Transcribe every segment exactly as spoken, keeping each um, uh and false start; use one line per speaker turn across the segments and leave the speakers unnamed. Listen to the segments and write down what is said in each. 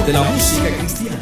de la música cristiana.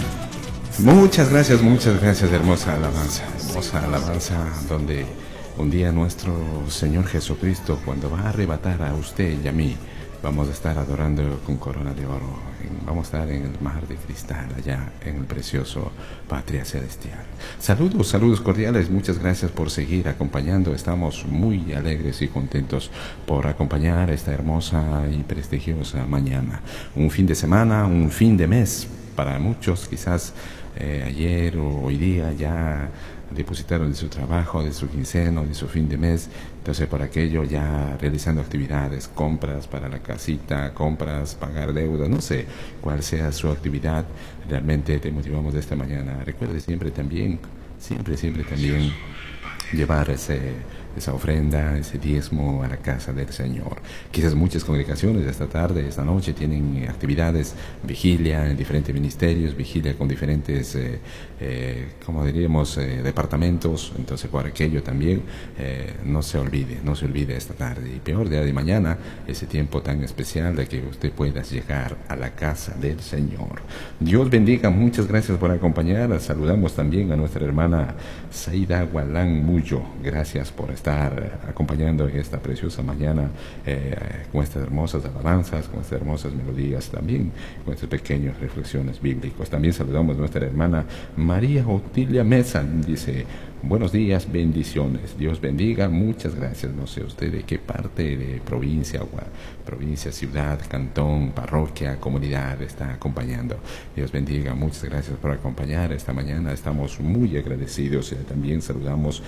Muchas gracias, muchas gracias, hermosa alabanza, hermosa alabanza, donde un día nuestro Señor Jesucristo, cuando va a arrebatar a usted y a mí, vamos a estar adorando con corona de oro, en, vamos a estar en el mar de cristal, allá en el precioso Patria Celestial. Saludos, saludos cordiales, muchas gracias por seguir acompañando, estamos muy alegres y contentos por acompañar esta hermosa y prestigiosa mañana. Un fin de semana, un fin de mes, para muchos quizás eh, ayer o hoy día ya depositaron de su trabajo, de su quincena, de su fin de mes, entonces por aquello ya realizando actividades, compras para la casita, compras, pagar deudas, no sé cuál sea su actividad, realmente te motivamos de esta mañana. Recuerde siempre también, siempre, siempre también llevar ese, esa ofrenda, ese diezmo a la casa del Señor. Quizás muchas congregaciones esta tarde, esta noche tienen actividades, vigilia en diferentes ministerios, vigilia con diferentes, eh, eh, como diríamos, eh, departamentos, entonces por aquello también eh, no se olvide, no se olvide esta tarde, y peor día de mañana, ese tiempo tan especial de que usted pueda llegar a la casa del Señor. Dios bendiga, muchas gracias por acompañar, saludamos también a nuestra hermana Saida Gualán Mullo, gracias por estar acompañando en esta preciosa mañana eh, con estas hermosas alabanzas, con estas hermosas melodías, también con estas pequeñas reflexiones bíblicas. También saludamos a nuestra hermana María Otilia Mesa, dice: buenos días, bendiciones, Dios bendiga, muchas gracias. No sé usted de qué parte de provincia, o provincia, ciudad, cantón, parroquia, comunidad está acompañando. Dios bendiga, muchas gracias por acompañar esta mañana, estamos muy agradecidos. También saludamos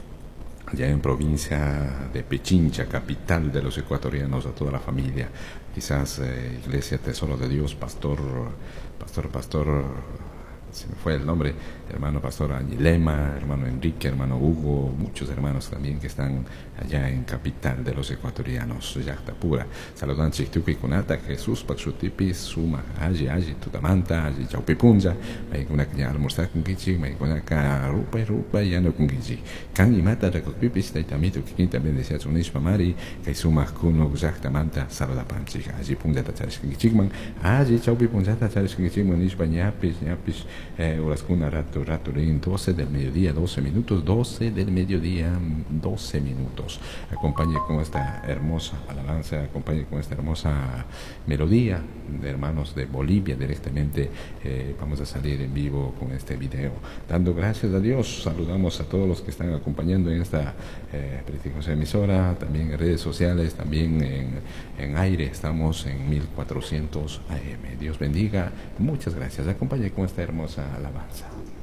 allá en provincia de Pichincha, capital de los ecuatorianos, a toda la familia, quizás eh, Iglesia Tesoro de Dios, pastor, pastor, pastor, se me fue el nombre, hermano pastor Añilema, hermano Enrique, hermano Hugo, muchos hermanos también que están allá en capital de los ecuatorianos, Yactapura. Saludan Chictupi Kunata, Jesús, Paxutipi, Suma, Aji, Aji, Tutamanta, Aji, Chaupipunja, Maikuna Kanya almorzar con Kichi, Maikuna Ka Rupa, Rupa, Yano con Kichi. Kangi Mata, Recopipis, Taitamito, Kikin también decía Sunish Mamari, Kaisuma Kuno, Yactamanta, Saluda Panchi, Aji Punja, Tacharis Kichigman, Aji, Chaupipunja, Tacharis Kichigman, Ishba, Ñapis, Ñapis, Uraskuna, Rato, Rato, doce del mediodía, doce minutos, doce del mediodía, doce minutos. Acompañe con esta hermosa alabanza, acompañe con esta hermosa melodía de hermanos de Bolivia directamente. Eh, vamos a salir en vivo con este video, dando gracias a Dios. Saludamos a todos los que están acompañando en esta eh, prestigiosa emisora, también en redes sociales, también en, en aire. Estamos en mil cuatrocientos A M. Dios bendiga, muchas gracias. Acompañe con esta hermosa alabanza.